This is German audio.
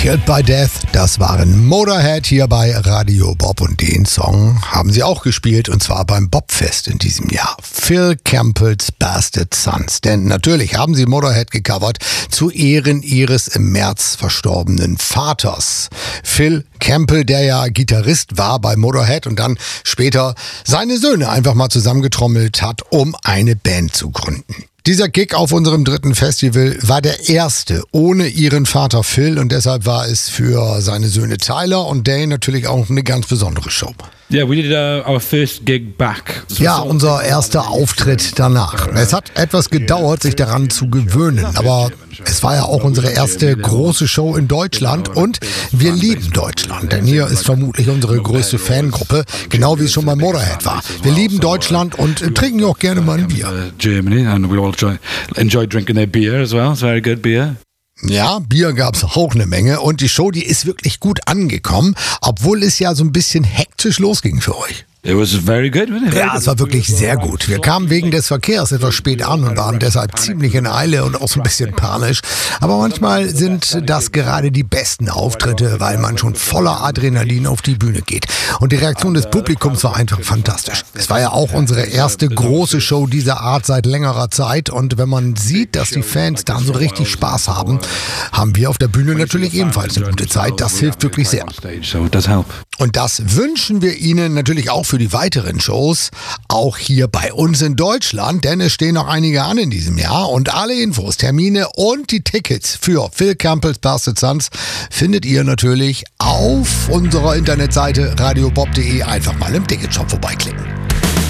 Killed by Death, das waren Motorhead hier bei Radio Bob und den Song haben sie auch gespielt und zwar beim Bobfest in diesem Jahr. Phil Campbells Bastard Sons, denn natürlich haben sie Motorhead gecovert zu Ehren ihres im März verstorbenen Vaters. Phil Campbell, der ja Gitarrist war bei Motorhead und dann später seine Söhne einfach mal zusammengetrommelt hat, um eine Band zu gründen. Dieser Gig auf unserem 3. Festival war der erste ohne ihren Vater Phil und deshalb war es für seine Söhne Tyler und Dane natürlich auch eine ganz besondere Show. Yeah, we did our first gig back. Ja, unser erster Auftritt danach. Es hat etwas gedauert, sich daran zu gewöhnen, aber es war ja auch unsere erste große Show in Deutschland und wir lieben Deutschland, denn hier ist vermutlich unsere größte Fangruppe, genau wie es schon bei Motorhead war. Wir lieben Deutschland und trinken auch gerne mal ein Bier. Germany and we all enjoy drinking their beer as well. It's very good beer. Ja, Bier gab's auch eine Menge und die Show, die ist wirklich gut angekommen, obwohl es ja so ein bisschen hektisch losging für euch. It was very good, wasn't it? Ja, es war wirklich sehr gut. Wir kamen wegen des Verkehrs etwas spät an und waren deshalb ziemlich in Eile und auch so ein bisschen panisch. Aber manchmal sind das gerade die besten Auftritte, weil man schon voller Adrenalin auf die Bühne geht. Und die Reaktion des Publikums war einfach fantastisch. Es war ja auch unsere erste große Show dieser Art seit längerer Zeit. Und wenn man sieht, dass die Fans da so richtig Spaß haben, haben wir auf der Bühne natürlich ebenfalls eine gute Zeit. Das hilft wirklich sehr. Und das wünschen wir Ihnen natürlich auch für die weiteren Shows, auch hier bei uns in Deutschland, denn es stehen noch einige an in diesem Jahr und alle Infos, Termine und die Tickets für Phil Campbells Bastard Sons findet ihr natürlich auf unserer Internetseite radiobob.de. Einfach mal im Ticketshop vorbeiklicken.